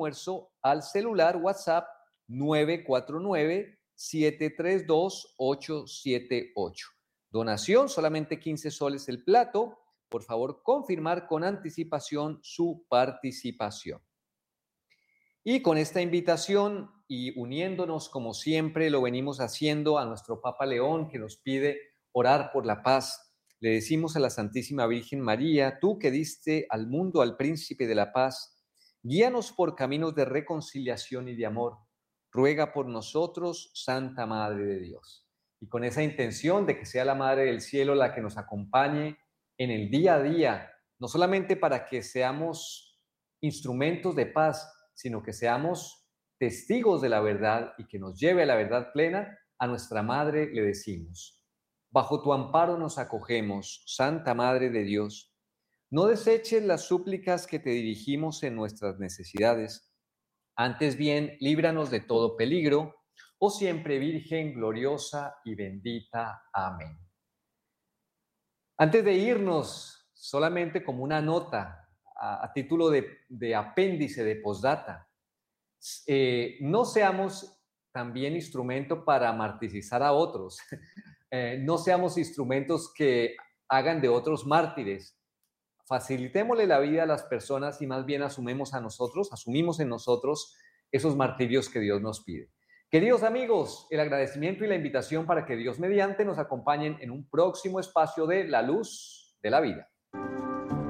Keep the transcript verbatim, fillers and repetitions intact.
almuerzo al celular WhatsApp nueve cuatro nueve, siete tres dos, ocho siete ocho. Donación, solamente quince soles el plato. Por favor, confirmar con anticipación su participación. Y con esta invitación y uniéndonos como siempre lo venimos haciendo a nuestro Papa León, que nos pide orar por la paz, le decimos a la Santísima Virgen María: tú que diste al mundo al príncipe de la paz, guíanos por caminos de reconciliación y de amor. Ruega por nosotros, Santa Madre de Dios. Y con esa intención de que sea la Madre del Cielo la que nos acompañe en el día a día, no solamente para que seamos instrumentos de paz, sino que seamos testigos de la verdad y que nos lleve a la verdad plena, a nuestra Madre le decimos: bajo tu amparo nos acogemos, Santa Madre de Dios. No deseches las súplicas que te dirigimos en nuestras necesidades. Antes bien, líbranos de todo peligro, oh siempre Virgen gloriosa y bendita. Amén. Antes de irnos, solamente como una nota, a, a título de, de apéndice, de postdata, eh, no seamos también instrumento para martirizar a otros. Eh, no seamos instrumentos que hagan de otros mártires. Facilitémosle la vida a las personas y más bien asumimos a nosotros, asumimos en nosotros esos martirios que Dios nos pide. Queridos amigos, el agradecimiento y la invitación para que Dios mediante nos acompañen en un próximo espacio de La Luz de la Vida.